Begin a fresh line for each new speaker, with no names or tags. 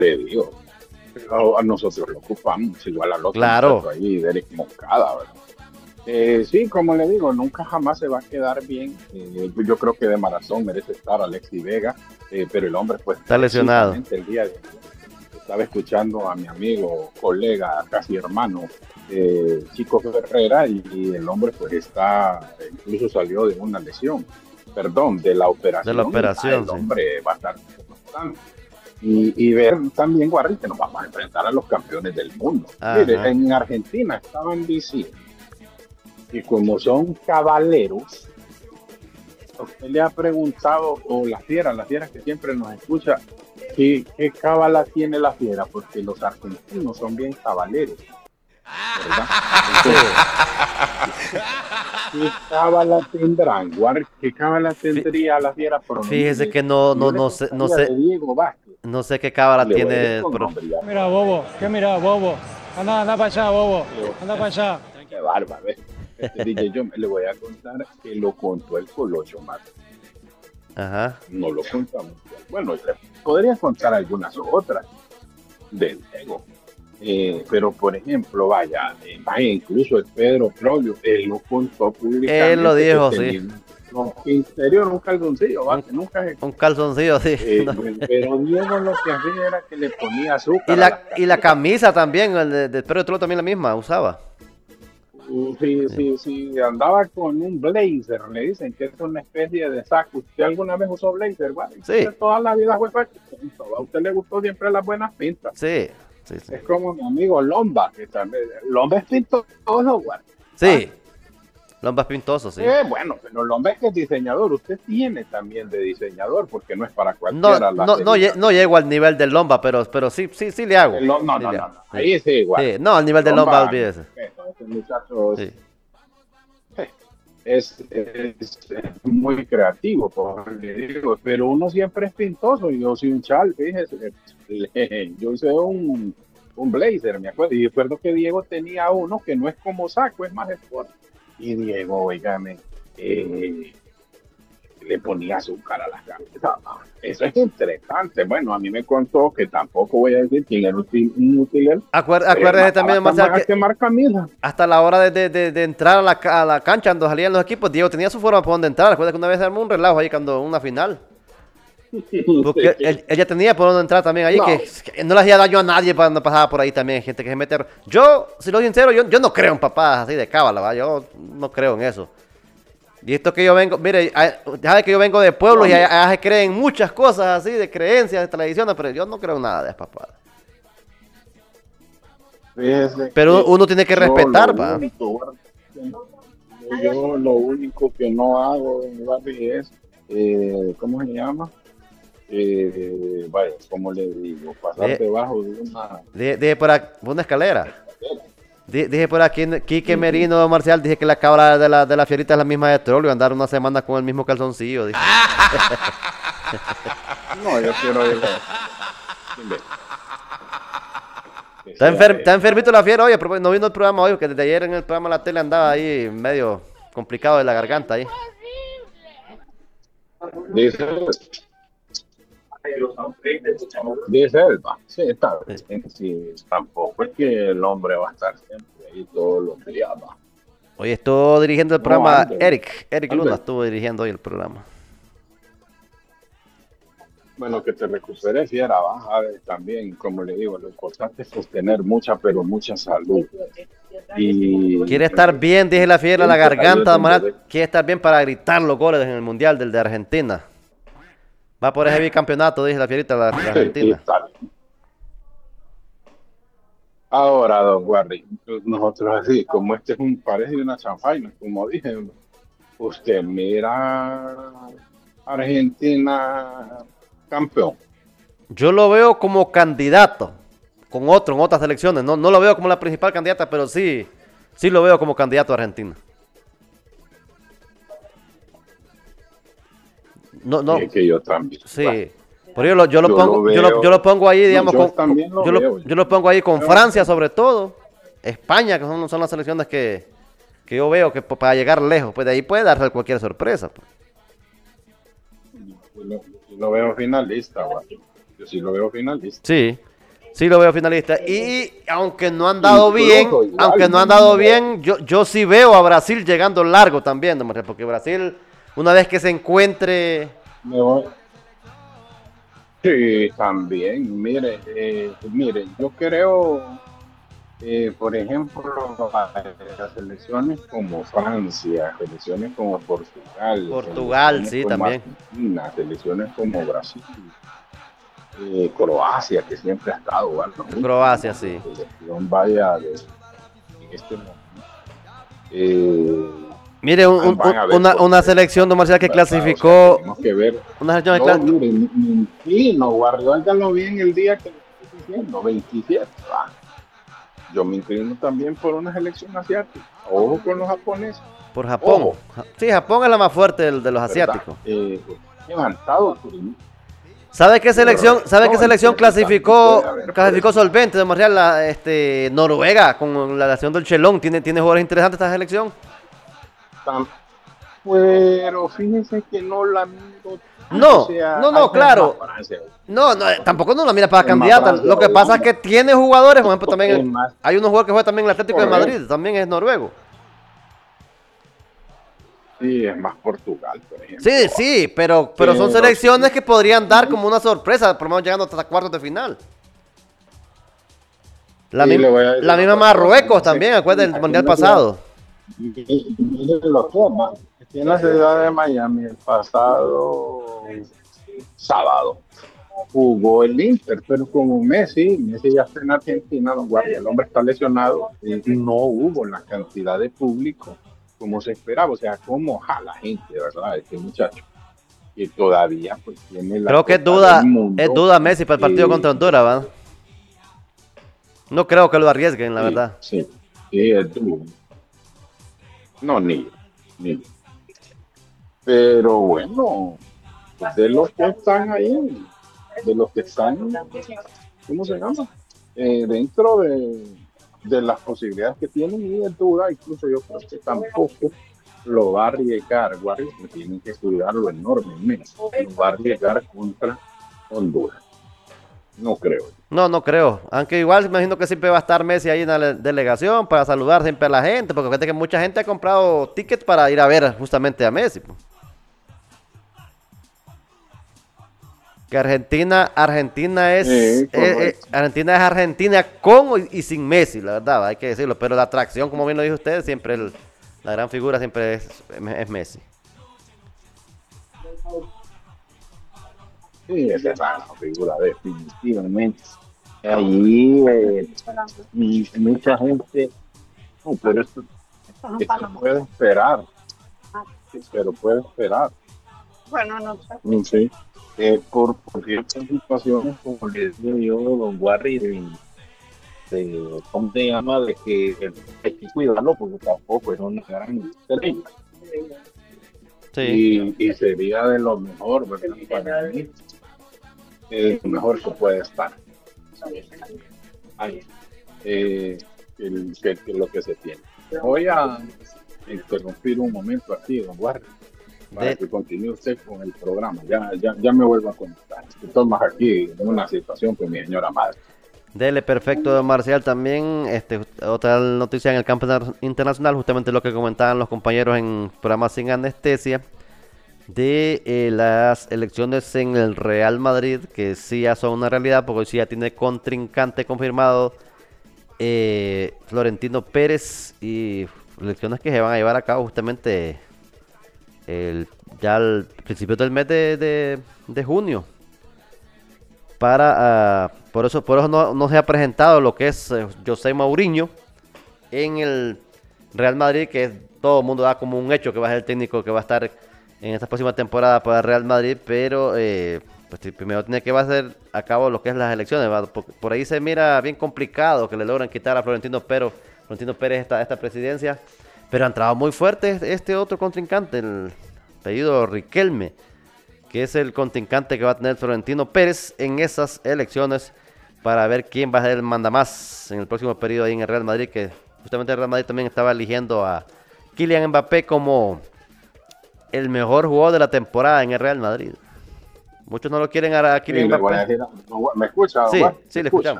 te digo, a nosotros lo ocupamos, igual al otro
Claro.
ahí, Derek Moncada, ¿verdad? Sí, como le digo, nunca jamás se va a quedar bien. Yo creo que de maratón merece estar Alexis Vega, pero el hombre, pues,
Está lesionado.
precisamente el día de hoy, estaba escuchando a mi amigo, colega, casi hermano, Chico Ferreira, y el hombre, pues, incluso salió de una lesión, perdón, de la operación.
De la operación,
el hombre va a estar bastante. Y ver también, Guarri, que nos vamos a enfrentar a los campeones del mundo.
Ajá.
Mire, en Argentina estaban diciendo que como son caballeros, usted le ha preguntado, o la fiera que siempre nos escucha, ¿qué cábala tiene la fiera? Porque los argentinos son bien caballeros, ¿verdad? Entonces, ¿qué cábala tendrán? ¿Qué cábala tendría la fiera? Por
Fíjese que no sé,
de Diego Vázquez.
no sé qué cábala
Le voy a
tiene.
decir con nombre, ya.
Mira, bobo, ¿qué mira, bobo? Anda para allá, bobo, anda para allá.
Qué bárbaro, ¿ves? DJ, yo le voy a contar que lo contó el Colocho Marco.
Ajá.
No lo contamos. Bueno, le podría contar algunas otras del Diego. Pero, por ejemplo, vaya, incluso el Pedro Prolio, él lo contó públicamente.
Él lo dijo, sí.
Interior, un calzoncillo, nunca es.
Un calzoncillo, sí.
Pero Diego lo que hacía era que le ponía azúcar.
Y la camisa también, el de Pedro Trollo también la misma, usaba.
Sí, andaba con un blazer, le dicen que es una especie de saco. ¿Usted alguna vez usó blazer? Bueno,
Sí.
Toda la vida fue a usted le gustó siempre las buenas pintas.
Sí.
Es como mi amigo Lomba, que también, Lomba es pintoso, güey.
Sí. Lomba es pintoso, sí.
Bueno, pero Lomba es que es diseñador. Usted tiene también de diseñador, porque no es para cualquiera.
No llego al nivel del Lomba, pero sí le hago.
No. Ahí sí, igual.
Sí. No, al nivel del Lomba, olvídese.
Ese muchacho
Sí.
es muy creativo, le digo, pero uno siempre es pintoso. Yo soy un chal, fíjese. Yo hice un blazer, me acuerdo. Y recuerdo que Diego tenía uno que no es como saco, es más sport. Y Diego, oígame, le ponía azúcar a las camisas. Eso es interesante. Bueno, a mí me contó, que tampoco voy a decir quién era un utilero.
Acuérdese también, Marcial, que
camisa.
hasta la hora de entrar a la cancha, cuando salían los equipos, Diego tenía su forma por donde entrar. Recuerda que una vez se armó un relajo ahí cuando una final. Porque él ya tenía por donde entrar también ahí, que no le hacía daño a nadie cuando pasaba por ahí también. Gente que se mete. Yo, si lo sincero, yo no creo en papás así de cábala, ¿va? Yo no creo en eso. Y esto que yo vengo, mire, ya que yo vengo de pueblos y allá se creen muchas cosas así, de creencias, de tradiciones, pero yo no creo en nada de papás. Pero uno tiene que respetar, ¿va?
Yo lo único que no hago en Barry es, ¿cómo se llama? Vaya, ¿cómo le digo? Pasar debajo de una...
Dije por aquí, una escalera. Dije por aquí, Quique Merino Marcial, dije que la cabra de la fierita es la misma de Trollo, andar una semana con el mismo calzoncillo. Dije.
No, yo quiero ir.
Está enfermito la fiera hoy, no vino el programa hoy, porque desde ayer en el programa de la tele andaba ahí medio complicado de la garganta ahí.
Dice él, sí, está bien. Sí, tampoco es que el hombre va a estar siempre ahí todos los días, va.
Hoy estuvo dirigiendo el programa Eric Luna, estuvo dirigiendo hoy el programa.
Bueno, que te recuperes, fiera, va. A ver, también, como le digo, lo importante es tener mucha salud. Y
quiere estar bien, dije la fiera, la garganta, quiere estar bien para gritar los goles en el Mundial del de Argentina. Va por ese bicampeonato, dije la fierita, la Argentina.
Sí, ahora, don Guardi, nosotros así, como este parece una chanfaina, como dije, usted mira Argentina campeón.
Yo lo veo como candidato, en otras elecciones. No lo veo como la principal candidata, pero sí lo veo como candidato a Argentina. No.
Es que yo también.
Sí. Por ello yo lo pongo ahí, digamos, yo lo pongo ahí con Francia sobre todo, España, que son las selecciones que yo veo que para llegar lejos, pues de ahí puede darse cualquier sorpresa. Pues.
Yo lo veo finalista, güey. Yo sí lo veo finalista.
Sí. Sí lo veo finalista. Y aunque no han dado bien,
igual,
aunque no han dado bien, yo sí veo a Brasil llegando largo también, don Marcel, porque Brasil, una vez que se encuentre,
Me voy. Sí, también. Mire, yo creo, por ejemplo, las selecciones como Francia, selecciones como Portugal,
Portugal,
selecciones
sí,
como
también.
Argentina, selecciones como Brasil, Croacia, que siempre ha estado jugando mucho,
Croacia,
¿no? La
sí.
selección vaya en este momento. Eh,
Mire,
van a ver
una selección, don Marcial,
sorpresas,
que
¿verdad? O sea,
clasificó,
tenemos que ver.
una selección
No, miren, sí, no, Guardiola ya lo vi en el día que le estoy diciendo, 27. Yo me inclino también por una selección asiática. Ojo con los japoneses.
por Japón.
Ojo,
Sí, Japón es la más fuerte de los
¿verdad?
asiáticos.
Levantado por
¿Sabe qué
correcto,
selección
entonces también puede haber por
clasificó
eso.
solvente, don Marcial? Noruega, con la nación del Chelón. Tiene jugadores interesantes esta selección.
Tam- Pero fíjense que no la miro tanto, o
No,
sea,
no,
hay
no,
que es más
claro.
Francia.
No, no, tampoco no la mira para
Es más
candidata.
Francia
Lo que pasa es
Holanda.
que tiene jugadores, por ejemplo, también
Es más
hay unos jugadores que juegan también en el Atlético de Madrid,
correcto.
también es noruego.
Sí, es más Portugal, por
Sí,
ejemplo.
sí, pero son
Pero sí,
selecciones que podrían dar como una sorpresa, por lo menos llegando hasta cuartos de final. La,
y
mi-
le voy a decir
la misma
otra cosa.
Marruecos también, acuérdense del
Aquí
mundial
en la ciudad,
pasado.
mire lo que va. Aquí en la ciudad de Miami, el pasado sábado, jugó el Inter, pero como Messi ya está en Argentina, no guardia, el hombre está lesionado, y no hubo la cantidad de público como se esperaba, o sea, como la gente, ¿verdad? Este muchacho, que todavía pues tiene la
Creo que
Copa del
es
Mundo.
duda Messi para el partido contra Honduras, ¿va? No creo que lo arriesguen, la
Sí,
verdad.
sí, sí, es duro. No, ni. Pero bueno, de los que están ahí, de los que están, ¿cómo se llama? Dentro de las posibilidades que tienen y de duda, incluso yo creo que tampoco lo va a arriesgar. Guardia, que tienen que cuidarlo enormemente. Lo va a arriesgar contra Honduras. No creo.
No, no creo. Aunque igual imagino que siempre va a estar Messi ahí en la delegación para saludar siempre a la gente, porque fíjate que mucha gente ha comprado tickets para ir a ver justamente a Messi, pues. Que
Correcto.
Argentina es Argentina con y sin Messi, la verdad, hay que decirlo. Pero la atracción, como bien lo dijo usted, siempre la gran figura siempre es Messi.
Sí, esa es la figura, definitivamente. Ahí mucha gente, no, pero esto puede esperar, sí, pero puede esperar.
Bueno, no sé.
Sí, por ciertas situaciones, como le decía yo, don Warry, ¿cómo se llama? De que hay que cuidarlo porque tampoco es una gran estrella.
Sí.
Y sería de lo mejor, ¿verdad? Para mí, lo mejor que puede estar. Ahí, que lo que se tiene. Voy a interrumpir un momento aquí, don Warren, para que continúe usted con el programa. Ya me vuelvo a conectar. Estoy más aquí en una situación con mi señora madre.
Dele, perfecto, don Marcial. También otra noticia en el campo internacional, justamente lo que comentaban los compañeros en programas Sin Anestesia, de las elecciones en el Real Madrid, que sí ya son una realidad, porque hoy sí ya tiene contrincante confirmado Florentino Pérez, y elecciones que se van a llevar a cabo justamente ya al principio del mes de junio. Por eso no se ha presentado lo que es José Mourinho en el Real Madrid, que todo el mundo da como un hecho que va a ser el técnico que va a estar en esta próxima temporada para el Real Madrid, pero pues primero tiene que hacer a cabo lo que es las elecciones, ¿va? Por ahí se mira bien complicado que le logran quitar a Florentino Pérez esta presidencia, pero ha entrado muy fuerte este otro contrincante, el apellido Riquelme, que es el contrincante que va a tener Florentino Pérez en esas elecciones, para ver quién va a ser el mandamás en el próximo periodo ahí en el Real Madrid, que justamente el Real Madrid también estaba eligiendo a Kylian Mbappé como el mejor jugador de la temporada en el Real Madrid. Muchos no lo quieren a Kylian
Sí, le voy a
Mbappé.
decir, ¿me escucha?
Sí,
Juan?
sí,
¿Me
le
escucha?
escuchamos.